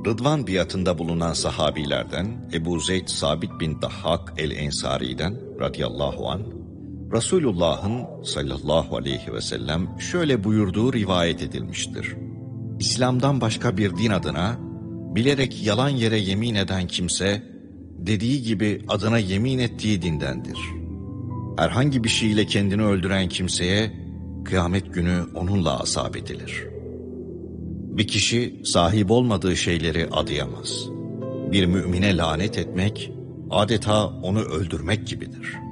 Rıdvan biatında bulunan sahabilerden Ebu Zeyd Sabit bin Dahhak el-Ensari'den radıyallahu anh, Resulullah'ın sallallahu aleyhi ve sellem şöyle buyurduğu rivayet edilmiştir. İslam'dan başka bir din adına bilerek yalan yere yemin eden kimse, dediği gibi adına yemin ettiği dindendir. Herhangi bir şeyle kendini öldüren kimseye, kıyamet günü onunla azap edilir. Bir kişi sahip olmadığı şeyleri adayamaz. Bir mümine lanet etmek, adeta onu öldürmek gibidir.